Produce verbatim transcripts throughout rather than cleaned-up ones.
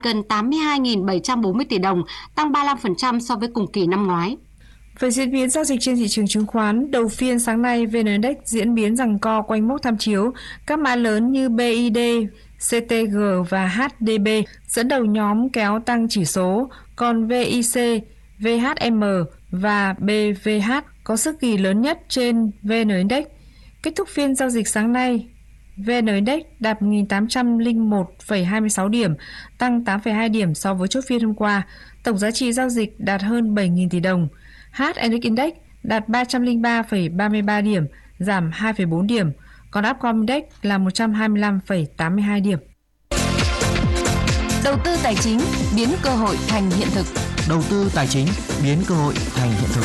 gần tám mươi hai nghìn bảy trăm bốn mươi tỷ đồng, tăng ba mươi lăm phần trăm so với cùng kỳ năm ngoái. Về diễn biến giao dịch trên thị trường chứng khoán, đầu phiên sáng nay vê en Index diễn biến giằng co quanh mốc tham chiếu. Các mã lớn như bê i đê, xê tê giê và hát đê bê dẫn đầu nhóm kéo tăng chỉ số, còn vê i xê, vê hát em và bê vê hát có sức ghi lớn nhất trên vê en Index. Kết thúc phiên giao dịch sáng nay, vê en Index đạt một nghìn tám trăm lẻ một phẩy hai mươi sáu điểm, tăng tám phẩy hai điểm so với chốt phiên hôm qua. Tổng giá trị giao dịch đạt hơn bảy nghìn tỷ đồng. hát en ích Index đạt ba trăm lẻ ba phẩy ba mươi ba điểm, giảm hai phẩy bốn điểm, còn Upcom Index là một trăm hai mươi lăm phẩy tám mươi hai điểm. Đầu tư tài chính biến cơ hội thành hiện thực. Đầu tư tài chính biến cơ hội thành hiện thực.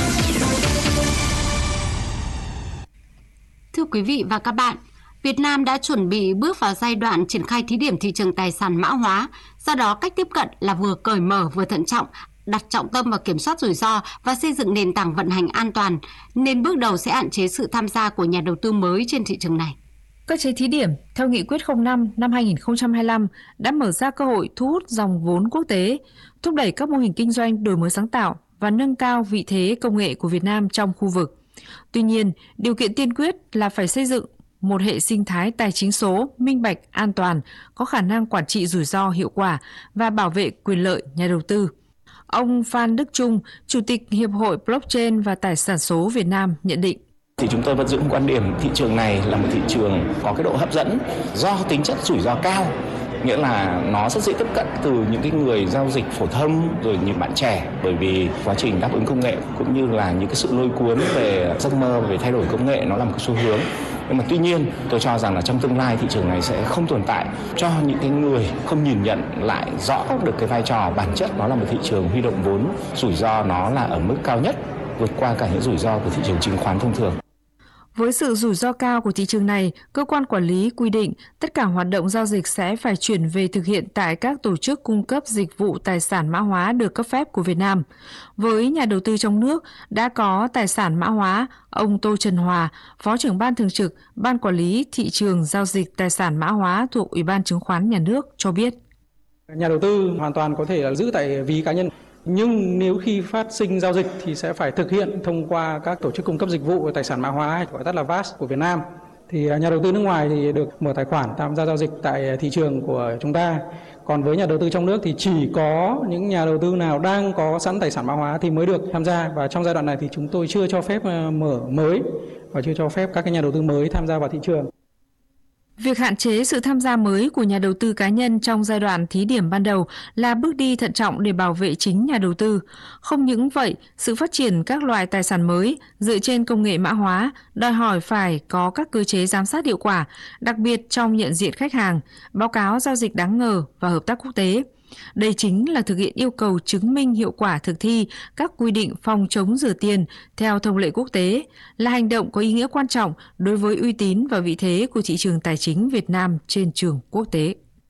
Thưa quý vị và các bạn, Việt Nam đã chuẩn bị bước vào giai đoạn triển khai thí điểm thị trường tài sản mã hóa. Do đó, cách tiếp cận là vừa cởi mở vừa thận trọng, đặt trọng tâm vào kiểm soát rủi ro và xây dựng nền tảng vận hành an toàn, nên bước đầu sẽ hạn chế sự tham gia của nhà đầu tư mới trên thị trường này. Cơ chế thí điểm theo Nghị quyết không năm năm hai nghìn không trăm hai mươi lăm đã mở ra cơ hội thu hút dòng vốn quốc tế, thúc đẩy các mô hình kinh doanh đổi mới sáng tạo và nâng cao vị thế công nghệ của Việt Nam trong khu vực. Tuy nhiên, điều kiện tiên quyết là phải xây dựng một hệ sinh thái tài chính số, minh bạch, an toàn, có khả năng quản trị rủi ro hiệu quả và bảo vệ quyền lợi nhà đầu tư. Ông Phan Đức Trung, Chủ tịch Hiệp hội Blockchain và Tài sản số Việt Nam nhận định. Thì chúng tôi vẫn giữ quan điểm thị trường này là một thị trường có cái độ hấp dẫn do tính chất rủi ro cao, nghĩa là nó rất dễ tiếp cận từ những cái người giao dịch phổ thông rồi những bạn trẻ, bởi vì quá trình đáp ứng công nghệ cũng như là những cái sự lôi cuốn về giấc mơ về thay đổi công nghệ nó là một cái xu hướng. Nhưng mà tuy nhiên tôi cho rằng là trong tương lai thị trường này sẽ không tồn tại cho những cái người không nhìn nhận lại rõ được cái vai trò bản chất nó là một thị trường huy động vốn, rủi ro nó là ở mức cao nhất, vượt qua cả những rủi ro của thị trường chứng khoán thông thường. Với sự rủi ro cao của thị trường này, cơ quan quản lý quy định tất cả hoạt động giao dịch sẽ phải chuyển về thực hiện tại các tổ chức cung cấp dịch vụ tài sản mã hóa được cấp phép của Việt Nam. Với nhà đầu tư trong nước đã có tài sản mã hóa, ông Tô Trần Hòa, Phó trưởng Ban Thường trực Ban Quản lý Thị trường Giao dịch Tài sản mã hóa thuộc Ủy ban Chứng khoán Nhà nước cho biết. Nhà đầu tư hoàn toàn có thể là giữ tại ví cá nhân. Nhưng nếu khi phát sinh giao dịch thì sẽ phải thực hiện thông qua các tổ chức cung cấp dịch vụ tài sản mã hóa, hay gọi tắt là vê a ét của Việt Nam. Thì nhà đầu tư nước ngoài thì được mở tài khoản tham gia giao dịch tại thị trường của chúng ta. Còn với nhà đầu tư trong nước thì chỉ có những nhà đầu tư nào đang có sẵn tài sản mã hóa thì mới được tham gia. Và trong giai đoạn này thì chúng tôi chưa cho phép mở mới và chưa cho phép các cái nhà đầu tư mới tham gia vào thị trường. Việc hạn chế sự tham gia mới của nhà đầu tư cá nhân trong giai đoạn thí điểm ban đầu là bước đi thận trọng để bảo vệ chính nhà đầu tư. Không những vậy, sự phát triển các loại tài sản mới dựa trên công nghệ mã hóa đòi hỏi phải có các cơ chế giám sát hiệu quả, đặc biệt trong nhận diện khách hàng, báo cáo giao dịch đáng ngờ và hợp tác quốc tế. Đây chính là thực hiện yêu cầu chứng minh hiệu quả thực thi các quy định phòng chống rửa tiền theo thông lệ quốc tế, là hành động có ý nghĩa quan trọng đối với uy tín và vị thế của thị trường tài chính Việt Nam trên trường quốc tế.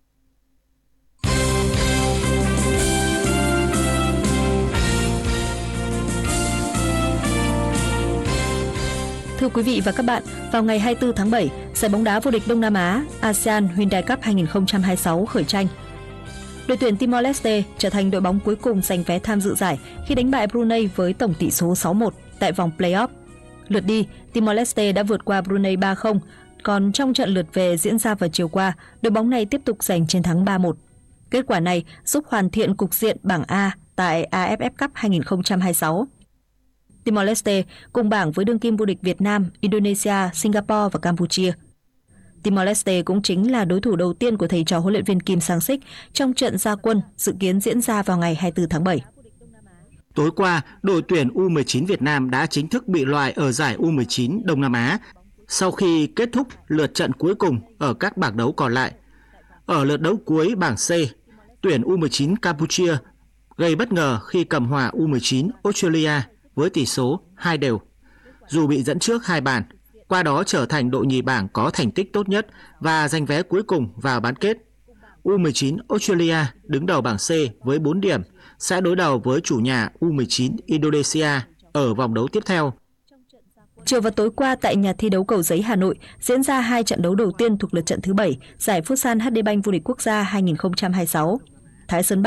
Thưa quý vị và các bạn, vào ngày hai mươi tư tháng bảy, giải bóng đá vô địch Đông Nam Á a sê an Hyundai Cup hai không hai sáu khởi tranh. Đội tuyển Timor-Leste trở thành đội bóng cuối cùng giành vé tham dự giải khi đánh bại Brunei với tổng tỷ số sáu một tại vòng play-off. Lượt đi, Timor-Leste đã vượt qua Brunei ba không, còn trong trận lượt về diễn ra vào chiều qua, đội bóng này tiếp tục giành chiến thắng ba một. Kết quả này giúp hoàn thiện cục diện bảng A tại a ép ép Cup hai không hai sáu. Timor-Leste cùng bảng với đương kim vô địch Việt Nam, Indonesia, Singapore và Campuchia. Timor-Leste cũng chính là đối thủ đầu tiên của thầy trò huấn luyện viên Kim Sang-sik trong trận ra quân dự kiến diễn ra vào ngày hai mươi tư tháng bảy. Tối qua, đội tuyển u mười chín Việt Nam đã chính thức bị loại ở giải u mười chín Đông Nam Á sau khi kết thúc lượt trận cuối cùng ở các bảng đấu còn lại. Ở lượt đấu cuối bảng C, tuyển u mười chín Campuchia gây bất ngờ khi cầm hòa u mười chín Australia với tỷ số hai đều. Dù bị dẫn trước hai bàn, qua đó trở thành đội nhì bảng có thành tích tốt nhất và giành vé cuối cùng vào bán kết. u mười chín Australia đứng đầu bảng C với bốn điểm sẽ đối đầu với chủ nhà u mười chín Indonesia ở vòng đấu tiếp theo. Chiều và tối qua tại nhà thi đấu Cầu Giấy Hà Nội diễn ra hai trận đấu đầu tiên thuộc lượt trận thứ bảy giải Futsal hát đê Bank vô địch quốc gia hai không hai sáu. Thái Sơn